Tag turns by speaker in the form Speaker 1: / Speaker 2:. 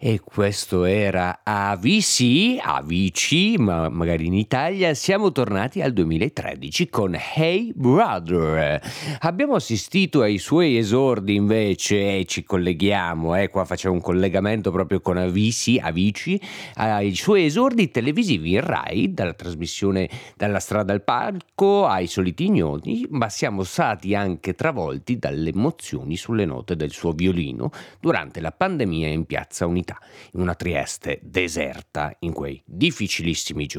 Speaker 1: E questo era Avicii, ma magari in Italia. Siamo tornati al 2013 con Hey Brother. Abbiamo assistito ai suoi esordi invece e ci colleghiamo, qua facciamo un collegamento proprio con Avicii, ai suoi esordi televisivi in Rai, dalla trasmissione Dalla strada al palco ai soliti ignoti, ma siamo stati anche travolti dalle emozioni sulle note del suo violino durante la pandemia in Piazza Unità, in una Trieste deserta in quei difficilissimi giorni.